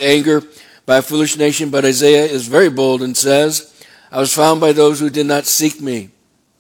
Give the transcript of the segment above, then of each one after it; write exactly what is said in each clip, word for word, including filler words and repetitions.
anger by a foolish nation, but Isaiah is very bold and says, I was found by those who did not seek me.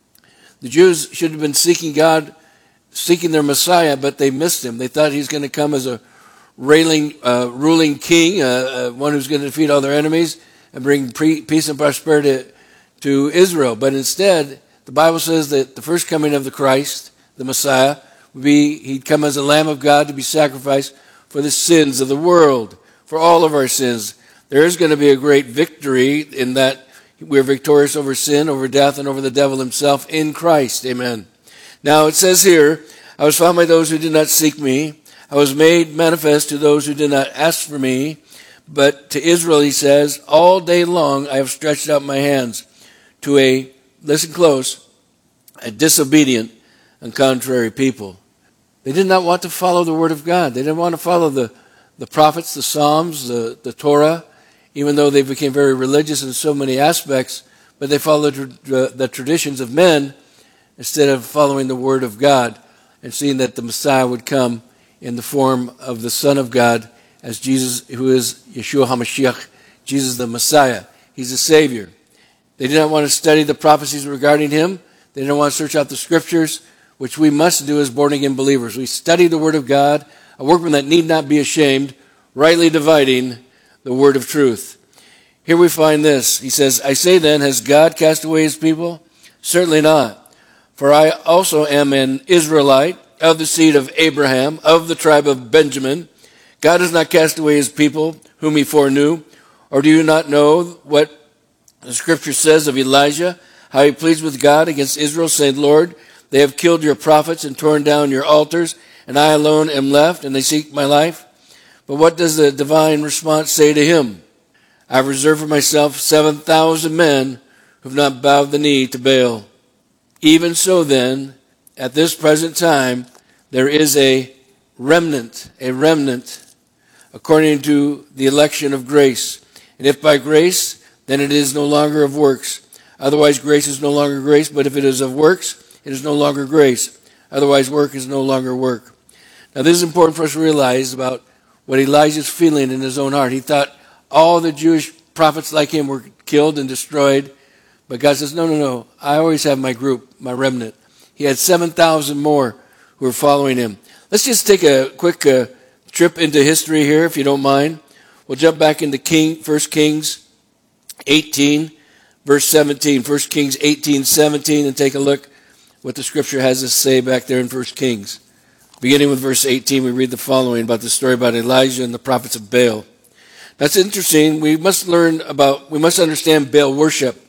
The Jews should have been seeking God, seeking their Messiah, but they missed him. They thought he's going to come as a railing, uh, ruling king, uh, uh, one who's going to defeat all their enemies and bring pre- peace and prosperity to Israel. But instead, the Bible says that the first coming of the Christ, the Messiah, would be he'd come as a Lamb of God to be sacrificed for the sins of the world, for all of our sins. There is going to be a great victory in that we're victorious over sin, over death, and over the devil himself in Christ. Amen. Now it says here, I was found by those who did not seek me. I was made manifest to those who did not ask for me. But to Israel, he says, all day long I have stretched out my hands to a, listen close, a disobedient and contrary people. They did not want to follow the word of God. They didn't want to follow the, the prophets, the Psalms, the, the Torah, even though they became very religious in so many aspects, but they followed the, the traditions of men instead of following the word of God and seeing that the Messiah would come in the form of the Son of God as Jesus, who is Yeshua HaMashiach, Jesus the Messiah. He's the Savior. They did not want to study the prophecies regarding him. They didn't want to search out the scriptures, which we must do as born-again believers. We study the word of God, a workman that need not be ashamed, rightly dividing the word of truth. Here we find this. He says, I say then, has God cast away his people? Certainly not. For I also am an Israelite of the seed of Abraham, of the tribe of Benjamin. God has not cast away his people, whom he foreknew. Or do you not know what the scripture says of Elijah, how he pleads with God against Israel, saying, Lord, they have killed your prophets and torn down your altars, and I alone am left, and they seek my life. But what does the divine response say to him? I have reserved for myself seven thousand men who have not bowed the knee to Baal. Even so then, at this present time, there is a remnant, a remnant, according to the election of grace. And if by grace, then it is no longer of works. Otherwise, grace is no longer grace, but if it is of works, it is no longer grace. Otherwise, work is no longer work. Now, this is important for us to realize about what Elijah's feeling in his own heart. He thought all the Jewish prophets like him were killed and destroyed. But God says, no, no, no. I always have my group, my remnant. He had seven thousand more who were following him. Let's just take a quick uh, trip into history here, if you don't mind. We'll jump back into King, First Kings eighteen, verse seventeen. First Kings eighteen, seventeen, and take a look what the scripture has to say back there in First Kings. Beginning with verse eighteen, we read the following about the story about Elijah and the prophets of Baal. That's interesting. We must learn about, we must understand Baal worship.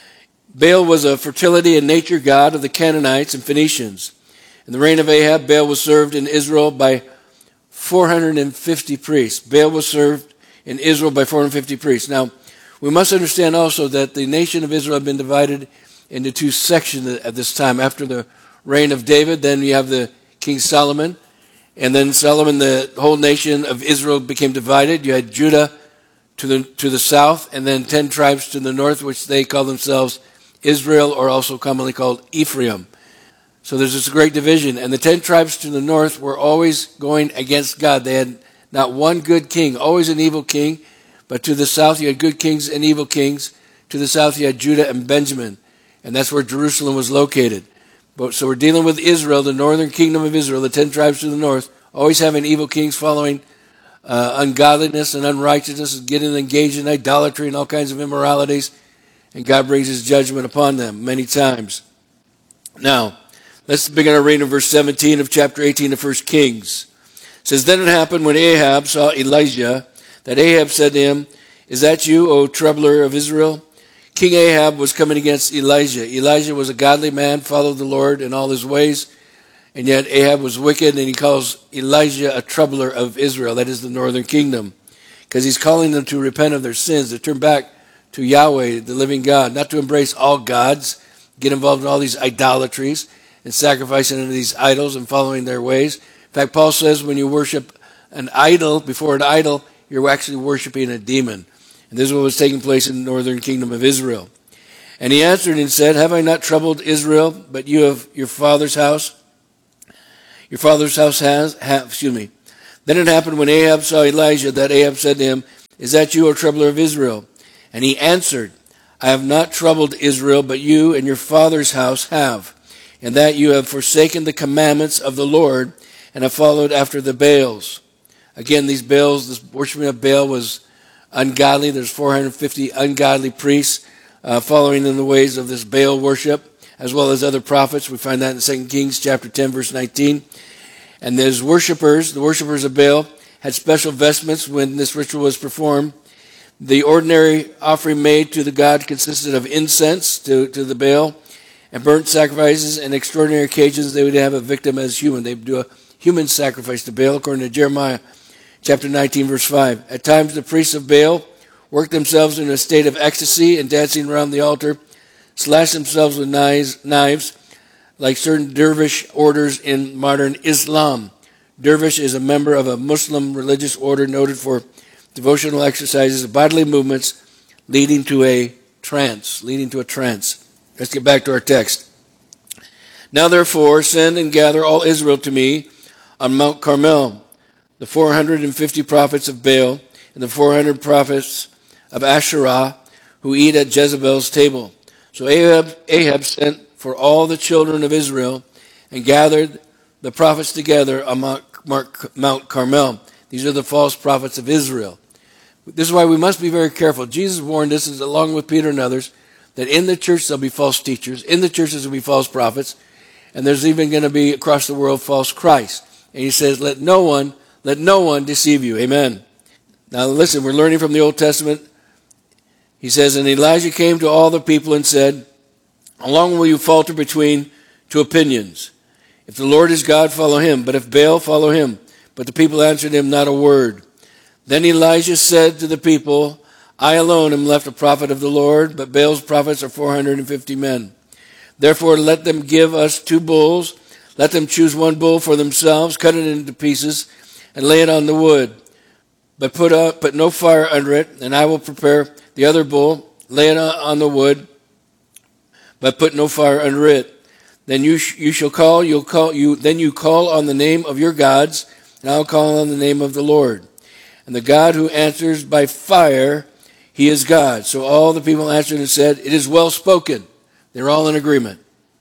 Baal was a fertility and nature god of the Canaanites and Phoenicians. In the reign of Ahab, Baal was served in Israel by four hundred fifty priests. Baal was served in Israel by four hundred fifty priests. Now, we must understand also that the nation of Israel had been divided into two sections at this time. After the reign of David, then you have the King Solomon, and then Solomon, the whole nation of Israel became divided. You had Judah to the to the south, and then ten tribes to the north, which they call themselves Israel, or also commonly called Ephraim. So there's this great division, and the ten tribes to the north were always going against God. They had not one good king, always an evil king, but to the south you had good kings and evil kings. To the south you had Judah and Benjamin, and that's where Jerusalem was located. But, so we're dealing with Israel, the northern kingdom of Israel, the ten tribes to the north, always having evil kings following uh, ungodliness and unrighteousness, and getting engaged in idolatry and all kinds of immoralities, and God brings his judgment upon them many times. Now, let's begin our reading of verse seventeen of chapter eighteen of First Kings. It says, Then it happened when Ahab saw Elijah, that Ahab said to him, Is that you, O troubler of Israel? King Ahab was coming against Elijah. Elijah was a godly man, followed the Lord in all his ways, and yet Ahab was wicked, and he calls Elijah a troubler of Israel. That is the northern kingdom, because he's calling them to repent of their sins, to turn back to Yahweh, the living God, not to embrace all gods, get involved in all these idolatries, and sacrificing unto these idols and following their ways. In fact, Paul says when you worship an idol before an idol, you're actually worshiping a demon. And this is what was taking place in the northern kingdom of Israel. And he answered and said, Have I not troubled Israel, but you have your father's house? Your father's house has, have, excuse me. Then it happened when Ahab saw Elijah, that Ahab said to him, Is that you, O troubler of Israel? And he answered, I have not troubled Israel, but you and your father's house have, and that you have forsaken the commandments of the Lord and have followed after the Baals. Again, these Baals, this worshiping of Baal was ungodly. There's four hundred fifty ungodly priests uh, following in the ways of this Baal worship, as well as other prophets. We find that in Second Kings chapter ten, verse nineteen. And those worshipers, the worshipers of Baal, had special vestments when this ritual was performed. The ordinary offering made to the god consisted of incense to, to the Baal and burnt sacrifices. And extraordinary occasions, they would have a victim as human. They would do a human sacrifice to Baal, according to Jeremiah chapter nineteen, verse five. At times, the priests of Baal worked themselves in a state of ecstasy and dancing around the altar, slashed themselves with knives, knives like certain dervish orders in modern Islam. Dervish is a member of a Muslim religious order noted for devotional exercises, bodily movements leading to a trance, leading to a trance. Let's get back to our text. Now therefore, send and gather all Israel to me on Mount Carmel, the four hundred fifty prophets of Baal and the four hundred prophets of Asherah who eat at Jezebel's table. So Ahab, Ahab sent for all the children of Israel and gathered the prophets together on Mount Carmel. These are the false prophets of Israel. This is why we must be very careful. Jesus warned us, along with Peter and others, that in the church there'll be false teachers, in the churches there'll be false prophets, and there's even going to be across the world false Christ. And he says, let no one, let no one deceive you. Amen. Now listen, we're learning from the Old Testament. He says, and Elijah came to all the people and said, how long will you falter between two opinions? If the Lord is God, follow him. But if Baal, follow him. But the people answered him not a word. Then Elijah said to the people, I alone am left a prophet of the Lord, but Baal's prophets are four hundred fifty men. Therefore let them give us two bulls. Let them choose one bull for themselves, cut it into pieces, and lay it on the wood. But put up, put no fire under it, and I will prepare the other bull, lay it on the wood, but put no fire under it. Then you sh- you shall call, you'll call you. Then you call on the name of your gods, and I'll call on the name of the Lord. And the God who answers by fire, he is God. So all the people answered and said, it is well spoken. They're all in agreement.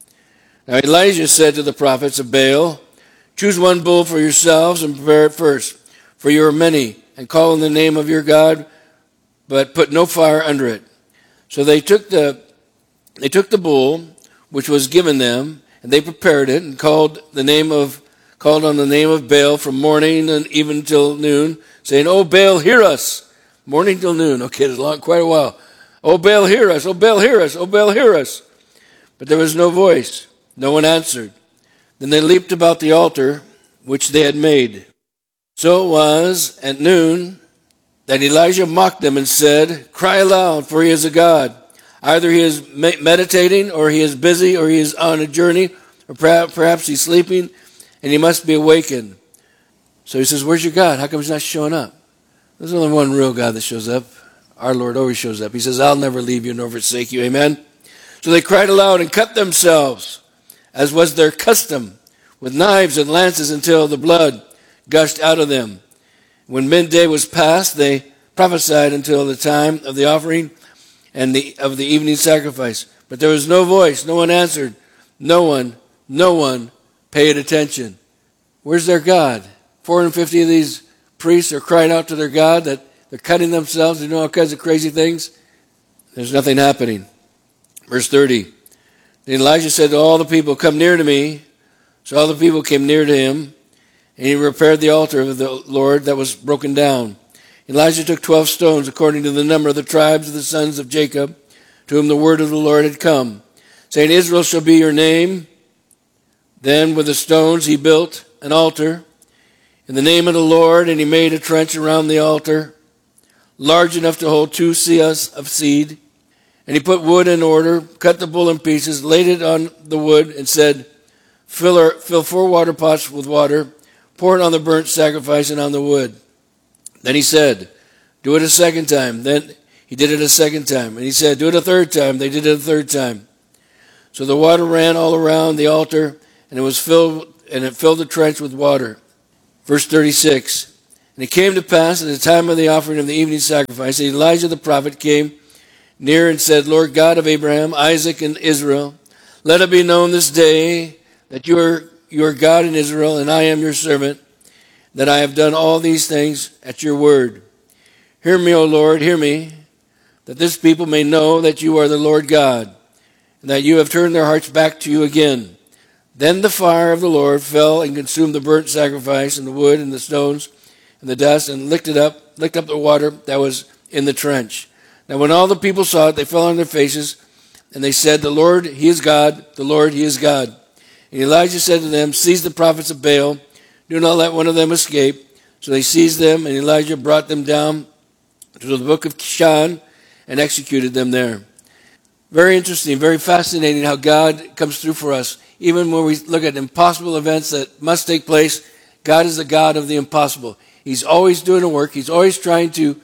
Now Elijah said to the prophets of Baal, choose one bull for yourselves and prepare it first, for you are many, and call on the name of your God, but put no fire under it. So they took the they took the bull which was given them, and they prepared it and called the name of called on the name of Baal from morning and even till noon, saying, "O Baal, hear us!" Morning till noon. Okay, it's long, quite a while. "O Baal, hear us! O Baal, hear us! O Baal, hear us!" But there was no voice. No one answered. Then they leaped about the altar which they had made. So it was at noon that Elijah mocked them and said, "Cry aloud, for he is a god. Either he is meditating, or he is busy, or he is on a journey, or perhaps he's sleeping, and he must be awakened." So he says, "Where's your God? How come he's not showing up?" There's only one real God that shows up. Our Lord always shows up. He says, "I'll never leave you nor forsake you." Amen. So they cried aloud and cut themselves, as was their custom, with knives and lances until the blood gushed out of them. When midday was past, they prophesied until the time of the offering and the, of the evening sacrifice. But there was no voice. No one answered. No one, no one paid attention. Where's their God? four hundred fifty of these priests are crying out to their God that they're cutting themselves. They're doing all kinds of crazy things. There's nothing happening. Verse thirty. Then Elijah said to all the people, "Come near to me." So all the people came near to him, and he repaired the altar of the Lord that was broken down. Elijah took twelve stones, according to the number of the tribes of the sons of Jacob, to whom the word of the Lord had come, saying, "Israel shall be your name." Then with the stones he built an altar in the name of the Lord, and he made a trench around the altar, large enough to hold two seahs of seed. And he put wood in order, cut the bull in pieces, laid it on the wood, and said, Fill, our, fill four water pots with water, pour it on the burnt sacrifice and on the wood. Then he said, "Do it a second time." Then he did it a second time. And he said, "Do it a third time." They did it a third time. So the water ran all around the altar, and it was filled, and it filled the trench with water. Verse thirty-six. And it came to pass at the time of the offering of the evening sacrifice, that Elijah the prophet came near and said, Lord God of Abraham, Isaac, and Israel, let it be known this day that you are, you are God in Israel, and I am your servant, that I have done all these things at your word. Hear me, O Lord, hear me, that this people may know that you are the Lord God, and that you have turned their hearts back to you again. Then the fire of the Lord fell and consumed the burnt sacrifice and the wood and the stones and the dust, and licked it up, licked up the water that was in the trench. Now when all the people saw it, they fell on their faces, and they said, The Lord, he is God, the Lord, he is God. And Elijah said to them, Seize the prophets of Baal, do not let one of them escape. So they seized them, and Elijah brought them down to the brook of Kishon and executed them there. Very interesting, very fascinating how God comes through for us. Even when we look at impossible events that must take place, God is the God of the impossible. He's always doing a work. He's always trying to,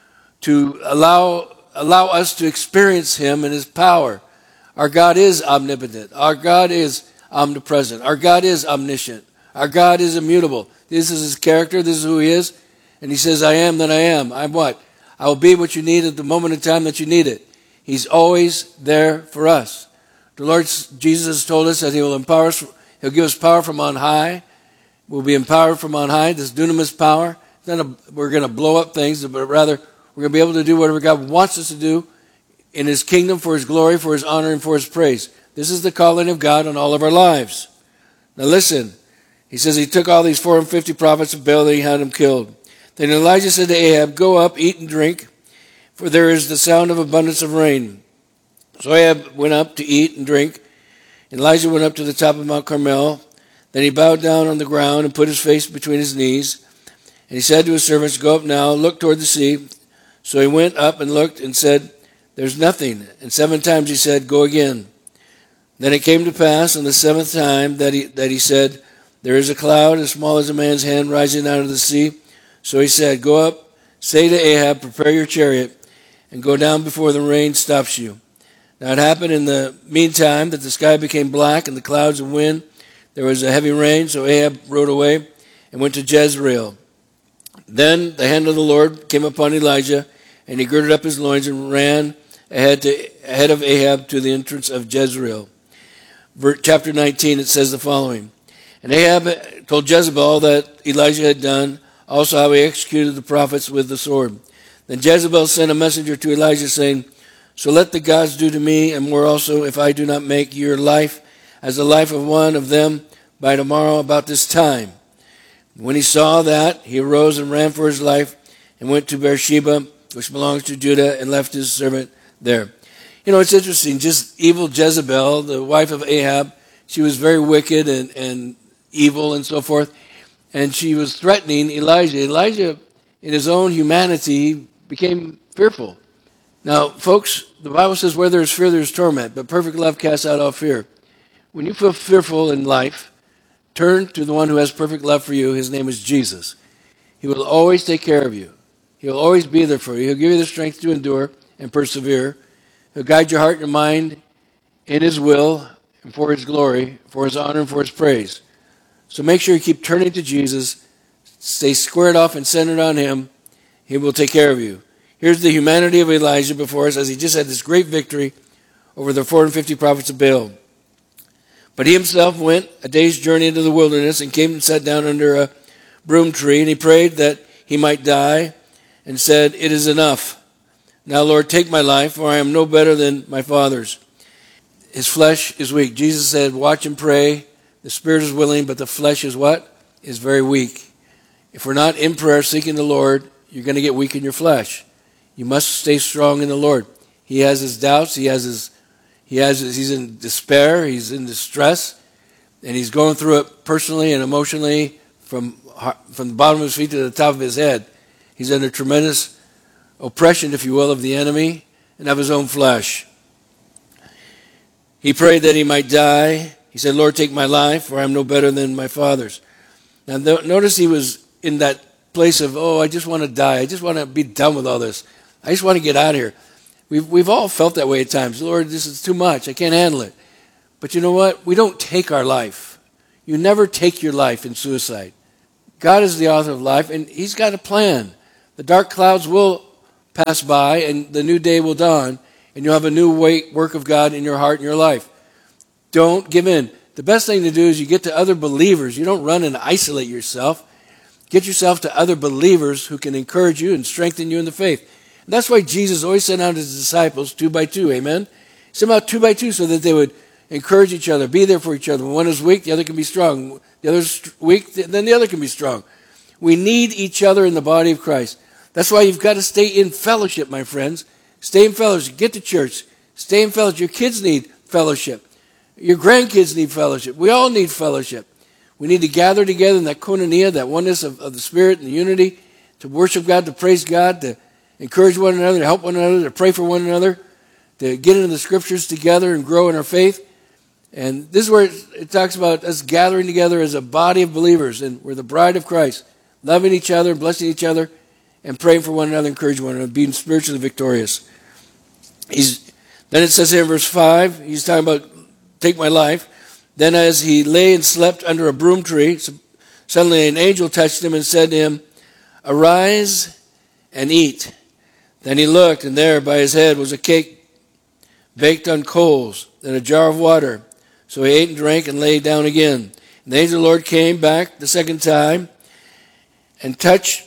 to allow, allow us to experience him and his power. Our God is omnipotent. Our God is omnipresent. Our God is omniscient. Our God is immutable. This is his character. This is who he is. And he says, I am that I am. I'm what? I will be what you need at the moment in time that you need it. He's always there for us. The Lord Jesus has told us that he will empower us. He'll give us power from on high. We'll be empowered from on high. This dunamis power. It's not a, we're going to blow up things, but rather we're going to be able to do whatever God wants us to do in his kingdom for his glory, for his honor, and for his praise. This is the calling of God on all of our lives. Now listen. He says he took all these four hundred fifty prophets of Baal that he had them killed. Then Elijah said to Ahab, Go up, eat and drink, for there is the sound of abundance of rain. So Ahab went up to eat and drink. Elijah went up to the top of Mount Carmel. Then he bowed down on the ground and put his face between his knees. And he said to his servants, Go up now, look toward the sea. So he went up and looked and said, There's nothing. And seven times he said, Go again. Then it came to pass on the seventh time that he, that he said, There is a cloud as small as a man's hand rising out of the sea. So he said, Go up, say to Ahab, Prepare your chariot, and go down before the rain stops you. Now it happened in the meantime that the sky became black and the clouds and wind. There was a heavy rain, so Ahab rode away and went to Jezreel. Then the hand of the Lord came upon Elijah, and he girded up his loins and ran ahead, to, ahead of Ahab to the entrance of Jezreel. Chapter nineteen, it says the following. And Ahab told Jezebel all that Elijah had done, also how he executed the prophets with the sword. Then Jezebel sent a messenger to Elijah, saying, So let the gods do to me, and more also, if I do not make your life as the life of one of them by tomorrow about this time. When he saw that, he arose and ran for his life, and went to Beersheba, which belongs to Judah, and left his servant there. You know, it's interesting, just evil Jezebel, the wife of Ahab, she was very wicked and, and evil and so forth, and she was threatening Elijah. Elijah, in his own humanity, became fearful. Now, folks, the Bible says where there is fear, there is torment, but perfect love casts out all fear. When you feel fearful in life, turn to the one who has perfect love for you. His name is Jesus. He will always take care of you. He will always be there for you. He'll give you the strength to endure and persevere. He'll guide your heart and your mind in his will and for his glory, for his honor and for his praise. So make sure you keep turning to Jesus. Stay squared off and centered on him. He will take care of you. Here's the humanity of Elijah before us as he just had this great victory over the four hundred fifty prophets of Baal. But he himself went a day's journey into the wilderness and came and sat down under a broom tree, and he prayed that he might die and said, It is enough. Now, Lord, take my life, for I am no better than my fathers. His flesh is weak. Jesus said, watch and pray. The spirit is willing, but the flesh is what? Is very weak. If we're not in prayer seeking the Lord, you're going to get weak in your flesh. You must stay strong in the Lord. He has his doubts. He has his, he has his, he's in despair. He's in distress. And he's going through it personally and emotionally from, from the bottom of his feet to the top of his head. He's under tremendous oppression, if you will, of the enemy and of his own flesh. He prayed that he might die. He said, Lord, take my life, for I am no better than my fathers. Now, notice he was in that place of, oh, I just want to die. I just want to be done with all this. I just want to get out of here. We've, we've all felt that way at times. Lord, this is too much. I can't handle it. But you know what? We don't take our life. You never take your life in suicide. God is the author of life, and he's got a plan. The dark clouds will pass by, and the new day will dawn, and you'll have a new work of God in your heart and your life. Don't give in. The best thing to do is you get to other believers. You don't run and isolate yourself. Get yourself to other believers who can encourage you and strengthen you in the faith. And that's why Jesus always sent out his disciples two by two, amen? He sent them out two by two so that they would encourage each other, be there for each other. When one is weak, the other can be strong. The other's weak, then the other can be strong. We need each other in the body of Christ. That's why you've got to stay in fellowship, my friends. Stay in fellowship. Get to church. Stay in fellowship. Your kids need fellowship. Your grandkids need fellowship. We all need fellowship. We need to gather together in that koinonia, that oneness of, of the Spirit and the unity, to worship God, to praise God, to encourage one another, to help one another, to pray for one another, to get into the Scriptures together and grow in our faith. And this is where it, it talks about us gathering together as a body of believers, and we're the bride of Christ, loving each other, blessing each other, and praying for one another, encouraging one another, being spiritually victorious. He's, then it says here in verse five, he's talking about take my life. Then as he lay and slept under a broom tree, suddenly an angel touched him and said to him, arise and eat. Then he looked, and there by his head was a cake baked on coals and a jar of water. So he ate and drank and lay down again. And the angel of the Lord came back the second time and touched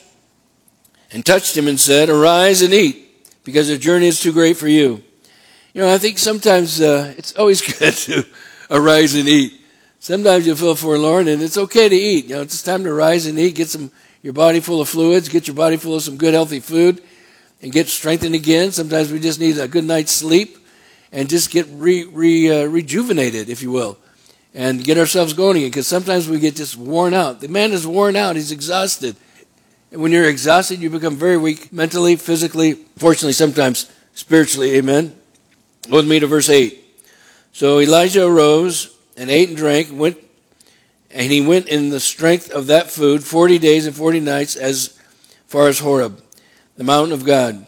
and touched him and said, arise and eat, because the journey is too great for you. You know, I think sometimes uh, it's always good to arise and eat. Sometimes you feel forlorn, and it's okay to eat. You know, it's time to rise and eat, get some your body full of fluids, get your body full of some good healthy food, and get strengthened again. Sometimes we just need a good night's sleep and just get re, re, uh, rejuvenated, if you will, and get ourselves going again, because sometimes we get just worn out. The man is worn out. He's exhausted. And when you're exhausted, you become very weak mentally, physically, fortunately, sometimes spiritually. Amen. Go with me to verse eight. So Elijah arose and ate and drank, went, and he went in the strength of that food forty days and forty nights as far as Horeb, the mountain of God.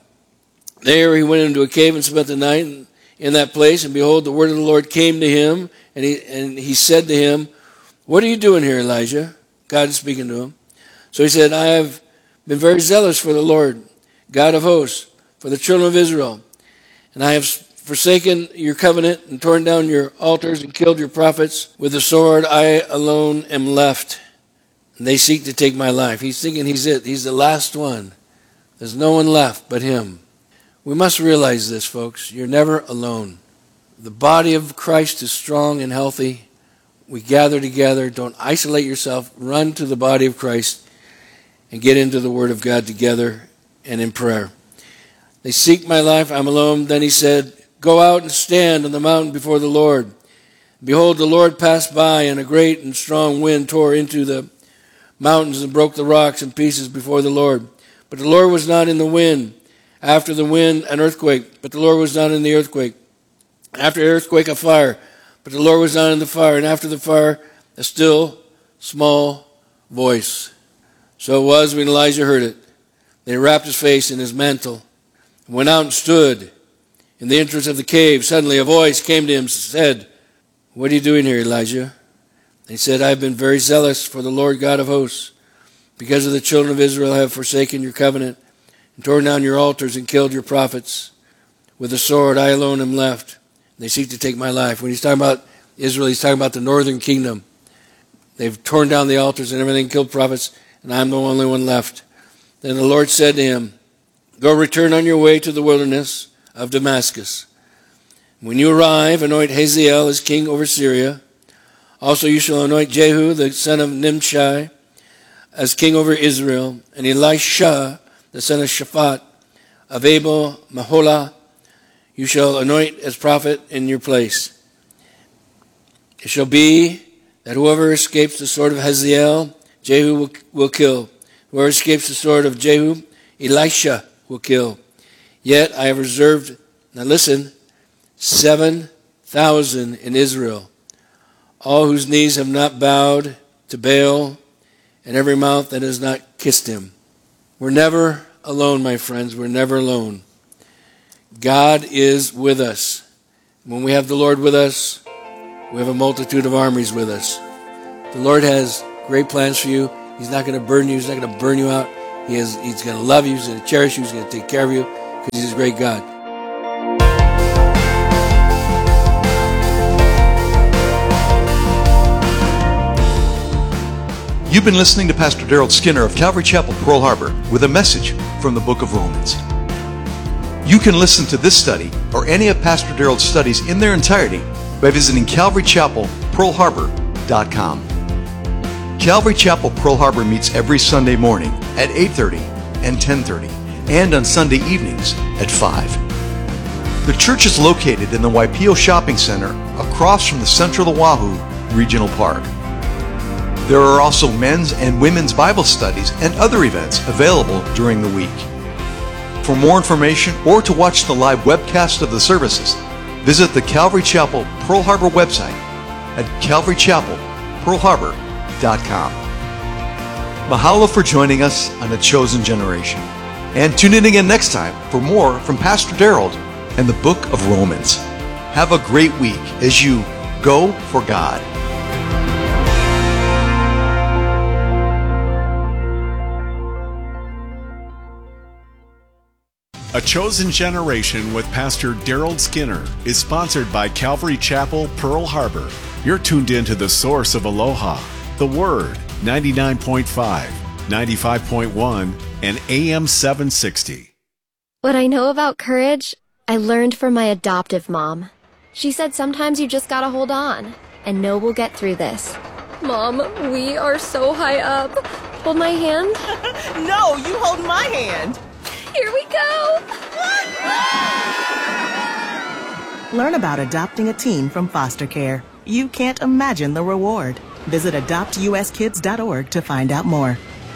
There he went into a cave and spent the night in that place, and behold, the word of the Lord came to him, and he and he said to him, what are you doing here, Elijah? God is speaking to him. So he said, I have been very zealous for the Lord, God of hosts, for the children of Israel, and I have forsaken your covenant and torn down your altars and killed your prophets. With the sword I alone am left, and they seek to take my life. He's thinking he's it. He's the last one. There's no one left but him. We must realize this, folks. You're never alone. The body of Christ is strong and healthy. We gather together. Don't isolate yourself. Run to the body of Christ and get into the Word of God together and in prayer. They seek my life. I'm alone. Then he said, go out and stand on the mountain before the Lord. Behold, the Lord passed by, and a great and strong wind tore into the mountains and broke the rocks in pieces before the Lord. But the Lord was not in the wind. After the wind, an earthquake, but the Lord was not in the earthquake. After the earthquake, a fire, but the Lord was not in the fire. And after the fire, a still, small voice. So it was when Elijah heard it. They wrapped his face in his mantle and went out and stood in the entrance of the cave. Suddenly a voice came to him and said, what are you doing here, Elijah? And he said, I have been very zealous for the Lord God of hosts. Because of the children of Israel I have forsaken your covenant and torn down your altars and killed your prophets. With the sword I alone am left. They seek to take my life. When he's talking about Israel, he's talking about the northern kingdom. They've torn down the altars and everything, killed prophets, and I'm the only one left. Then the Lord said to him, go return on your way to the wilderness of Damascus. When you arrive, anoint Hazael as king over Syria. Also you shall anoint Jehu, the son of Nimshi, as king over Israel, and Elisha, the son of Shaphat, of Abel Maholah, you shall anoint as prophet in your place. It shall be that whoever escapes the sword of Hazael, Jehu will, will kill. Whoever escapes the sword of Jehu, Elisha will kill. Yet I have reserved, now listen, seven thousand in Israel, all whose knees have not bowed to Baal, and every mouth that has not kissed him. We're never alone, my friends. We're never alone. God is with us. When we have the Lord with us, we have a multitude of armies with us. The Lord has great plans for you. He's not going to burden you. He's not going to burn you out. He is, he's going to love you. He's going to cherish you. He's going to take care of you because he's a great God. You've been listening to Pastor Daryl Skinner of Calvary Chapel, Pearl Harbor, with a message from the book of Romans. You can listen to this study or any of Pastor Daryl's studies in their entirety by visiting calvary chapel pearl harbor dot com. Calvary Chapel, Pearl Harbor meets every Sunday morning at eight thirty and ten thirty, and on Sunday evenings at five. The church is located in the Waipio Shopping Center across from the Central Oahu Regional Park. There are also men's and women's Bible studies and other events available during the week. For more information or to watch the live webcast of the services, visit the Calvary Chapel Pearl Harbor website at calvary chapel pearl harbor dot com. Mahalo for joining us on The Chosen Generation. And tune in again next time for more from Pastor Daryl and the book of Romans. Have a great week as you go for God. A Chosen Generation with Pastor Daryl Skinner is sponsored by Calvary Chapel, Pearl Harbor. You're tuned in to the source of Aloha, the Word, ninety-nine point five, ninety-five point one, and A M seven sixty. What I know about courage, I learned from my adoptive mom. She said sometimes you just gotta hold on and know we'll get through this. Mom, we are so high up. Hold my hand. No, you hold my hand. Here we go! Learn about adopting a teen from foster care. You can't imagine the reward. Visit adopt u s kids dot org to find out more.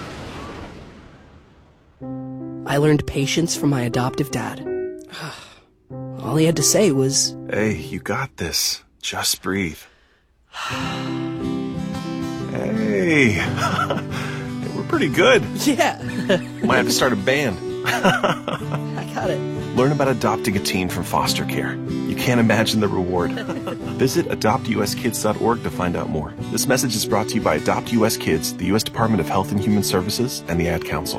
I learned patience from my adoptive dad. All he had to say was, "Hey, you got this. Just breathe." Hey, we're pretty good. yeah. Might have to start a band. I got it. Learn about adopting a teen from foster care. You can't imagine the reward. Visit adopt u s kids dot org to find out more. This message is brought to you by Adopt U S Kids, the U S Department of Health and Human Services, and the Ad Council.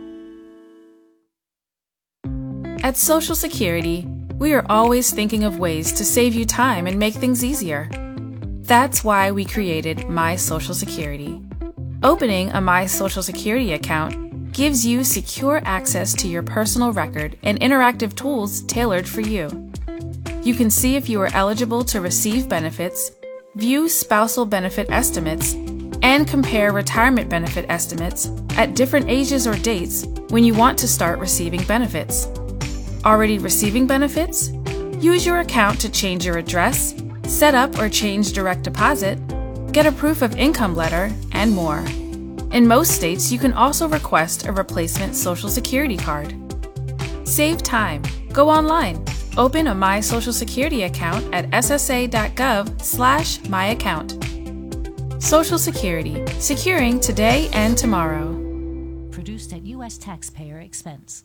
At Social Security, we are always thinking of ways to save you time and make things easier. That's why we created My Social Security. Opening a My Social Security account gives you secure access to your personal record and interactive tools tailored for you. You can see if you are eligible to receive benefits, view spousal benefit estimates, and compare retirement benefit estimates at different ages or dates when you want to start receiving benefits. Already receiving benefits? Use your account to change your address, set up or change direct deposit, get a proof of income letter, and more. In most states, you can also request a replacement Social Security card. Save time. Go online. Open a My Social Security account at s s a dot gov slash my account. Social Security. Securing today and tomorrow. Produced at U S taxpayer expense.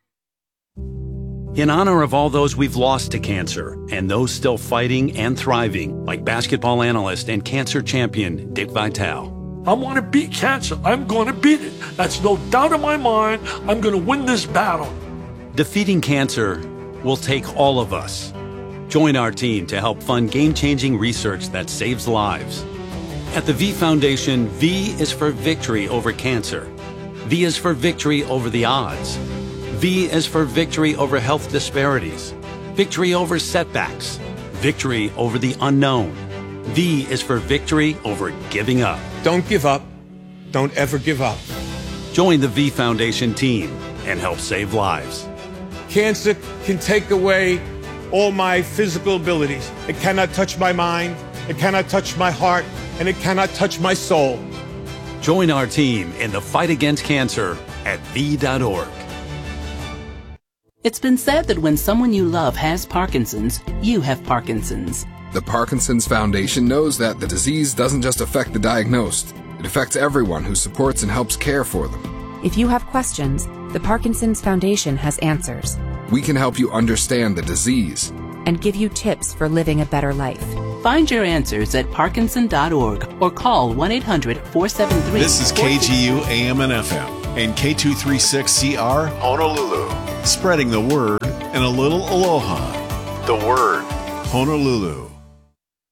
In honor of all those we've lost to cancer and those still fighting and thriving, like basketball analyst and cancer champion Dick Vitale. I want to beat cancer. I'm going to beat it. That's no doubt in my mind. I'm going to win this battle. Defeating cancer will take all of us. Join our team to help fund game-changing research that saves lives. At the V Foundation, V is for victory over cancer. V is for victory over the odds. V is for victory over health disparities, victory over setbacks, victory over the unknown. V is for victory over giving up. Don't give up. Don't ever give up. Join the V Foundation team and help save lives. Cancer can take away all my physical abilities. It cannot touch my mind, it cannot touch my heart, and it cannot touch my soul. Join our team in the fight against cancer at v dot org. It's been said that when someone you love has Parkinson's, you have Parkinson's. The Parkinson's Foundation knows that the disease doesn't just affect the diagnosed. It affects everyone who supports and helps care for them. If you have questions, the Parkinson's Foundation has answers. We can help you understand the disease and give you tips for living a better life. Find your answers at parkinson dot org or call one eight hundred four seven three. This is K G U A M and F M and K two thirty-six C R Honolulu. Spreading the word and a little aloha. The word. Honolulu.